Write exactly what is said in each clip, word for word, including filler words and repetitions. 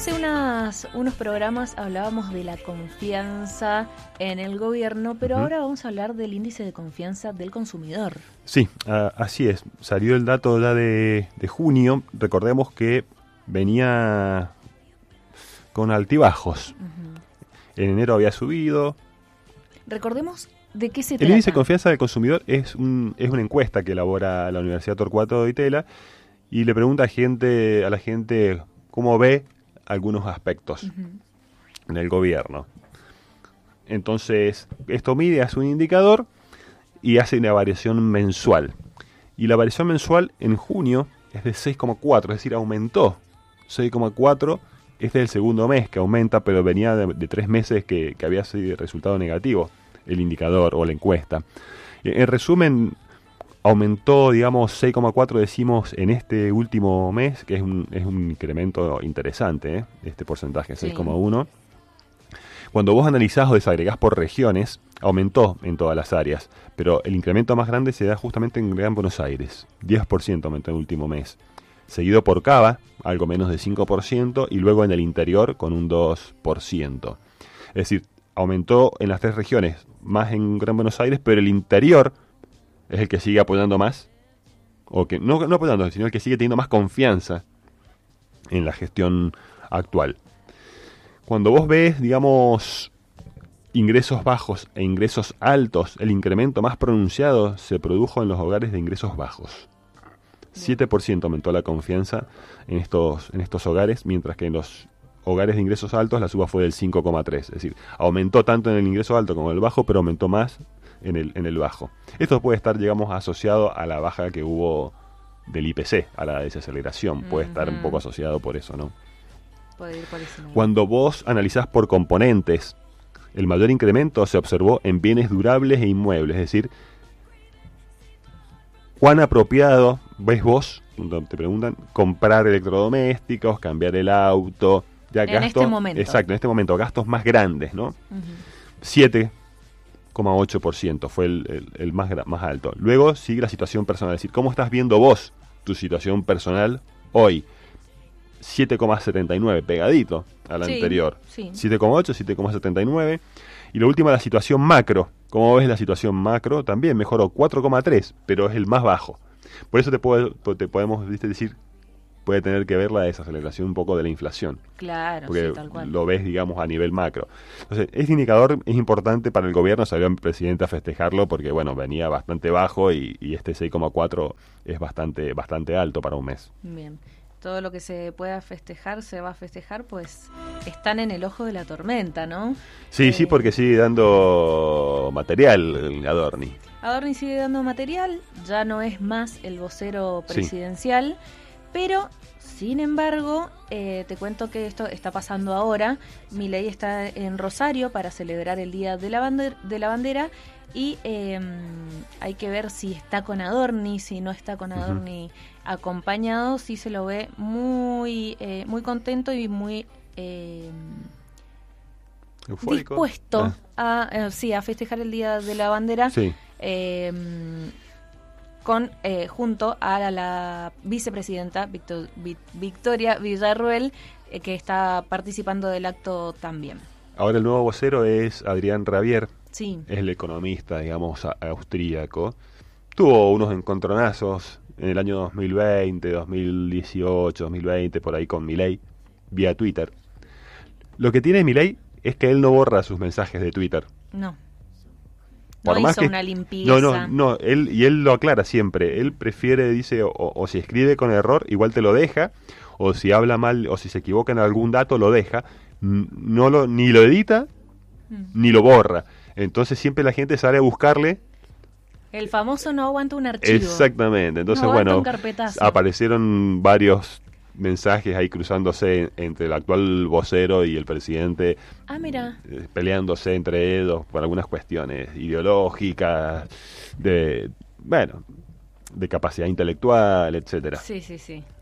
Hace unas, unos programas hablábamos de la confianza en el gobierno, pero uh-huh. ahora vamos a hablar del índice de confianza del consumidor. Sí, uh, así es. Salió el dato ya de, de junio. Recordemos que venía con altibajos. Uh-huh. En enero había subido. Recordemos de qué se trata. El índice de confianza del consumidor es, un, es una encuesta que elabora la Universidad Torcuato de Itela y le pregunta a, gente, a la gente cómo ve algunos aspectos uh-huh. del gobierno. Entonces, esto mide, hace un indicador y hace una variación mensual. Y la variación mensual en junio es de seis coma cuatro, es decir, aumentó. seis coma cuatro, este es el segundo mes que aumenta, pero venía de, de tres meses que, que había sido resultado negativo el indicador o la encuesta. En resumen, aumentó, digamos, seis coma cuatro decimos en este último mes, que es un, es un incremento interesante, ¿eh? Este porcentaje, seis coma uno. Sí. Cuando vos analizás o desagregás por regiones, aumentó en todas las áreas, pero el incremento más grande se da justamente en Gran Buenos Aires, diez por ciento aumentó en el último mes, seguido por Cava, algo menos de cinco por ciento, y luego en el interior con un dos por ciento. Es decir, aumentó en las tres regiones, más en Gran Buenos Aires, pero el interior es el que sigue apoyando más, o que no, no apoyando, sino el que sigue teniendo más confianza en la gestión actual. Cuando vos ves, digamos, ingresos bajos e ingresos altos, el incremento más pronunciado se produjo en los hogares de ingresos bajos. siete por ciento aumentó la confianza en estos, en estos hogares, mientras que en los hogares de ingresos altos la suba fue del cinco coma tres. Es decir, aumentó tanto en el ingreso alto como en el bajo, pero aumentó más en el, en el bajo. Esto puede estar, digamos, asociado a la baja que hubo del I P C, a la desaceleración. Uh-huh. Puede estar un poco asociado por eso, ¿no? Puede ir por eso. Cuando vos analizás por componentes, el mayor incremento se observó en bienes durables e inmuebles. Es decir, ¿cuán apropiado ves vos, cuando te preguntan, comprar electrodomésticos, cambiar el auto? Ya en gastos, este momento. Exacto, en este momento, gastos más grandes, ¿no? siete coma ocho por ciento fue el, el, el más, más alto. Luego sigue la situación personal, es decir, ¿cómo estás viendo vos tu situación personal hoy? siete coma setenta y nueve, pegadito a la sí, anterior. Sí. siete coma ocho, siete coma setenta y nueve. Y lo último, la situación macro. ¿Cómo ves la situación macro? También mejoró cuatro coma tres, pero es el más bajo. Por eso te, puedo, te podemos ¿viste, decir, puede tener que ver la desaceleración un poco de la inflación. Claro, porque sí, tal cual. Lo ves, digamos, a nivel macro. Entonces, este indicador es importante para el gobierno, salió el presidente a festejarlo porque, bueno, venía bastante bajo y, y este seis coma cuatro es bastante, bastante alto para un mes. Bien. Todo lo que se pueda festejar, se va a festejar, pues están en el ojo de la tormenta, ¿no? Sí, eh, sí, porque sigue dando material Adorni. Adorni sigue dando material, ya no es más el vocero presidencial, sí. Pero, sin embargo, eh, te cuento que esto está pasando ahora. Milei está en Rosario para celebrar el Día de la, bander- de la Bandera y eh, hay que ver si está con Adorni, si no está con Adorni uh-huh. acompañado, sí se lo ve muy eh, muy contento y muy eh, dispuesto ah. a, eh, sí, a festejar el Día de la Bandera. Sí. Eh, con eh, junto a la, la vicepresidenta Victor, Victoria Villarruel, eh, que está participando del acto también. Ahora el nuevo vocero es Adrián Rabier, sí. Es el economista, digamos, austríaco. Tuvo unos encontronazos en el año dos mil veinte, dos mil dieciocho, dos mil veinte, por ahí con Milei, vía Twitter. Lo que tiene Milei es que él no borra sus mensajes de Twitter. No. Por no más hizo que, una limpieza. No, no, no, él, y él lo aclara siempre. Él prefiere, dice, o, o si escribe con error, igual te lo deja, o si habla mal, o si se equivoca en algún dato, lo deja. No lo, ni lo edita, mm. ni lo borra. Entonces siempre la gente sale a buscarle. El famoso no aguanta un archivo. Exactamente. Entonces, no bueno, un carpetazo. Aparecieron varios mensajes ahí cruzándose entre el actual vocero y el presidente. Ah, mira. Eh, peleándose entre ellos por algunas cuestiones ideológicas, de, bueno, de capacidad intelectual, etcétera. Sí, sí, sí.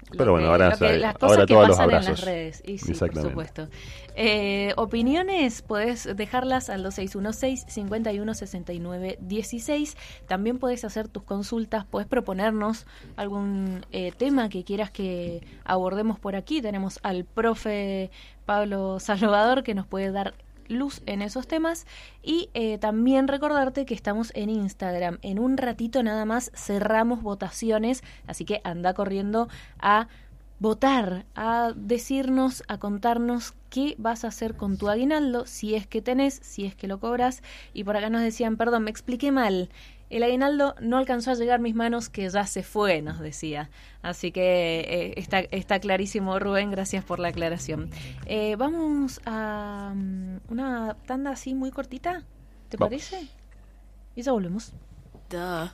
Pero bueno, que, ahora, que, las cosas ahora que todos los pasan abrazos. En las redes. Y sí, por supuesto. Eh, opiniones, podés dejarlas al dos seis uno seis, cinco uno seis nueve uno seis. También podés hacer tus consultas, podés proponernos algún eh, tema que quieras que abordemos por aquí. Tenemos al profe Pablo Salvador que nos puede dar luz en esos temas. Y eh, también recordarte que estamos en Instagram. En un ratito nada más cerramos votaciones, así que anda corriendo a votar, a decirnos, a contarnos qué vas a hacer con tu aguinaldo, si es que tenés, si es que lo cobras. Y por acá nos decían, perdón, me expliqué mal, el aguinaldo no alcanzó a llegar a mis manos, que ya se fue, nos decía. Así que eh, está, está clarísimo, Rubén, gracias por la aclaración. Eh, vamos a um, una tanda así muy cortita, ¿te Vamos. parece? Y ya volvemos. Duh.